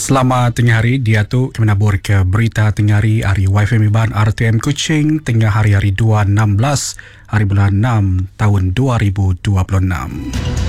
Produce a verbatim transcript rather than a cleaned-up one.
Selamat tengah hari, dia tu kami nabur ke berita tengah hari hari Wi-Fi Miban R T M Kuching tengah hari-hari dua enam belas hari bulan enam tahun dua ribu dua puluh enam.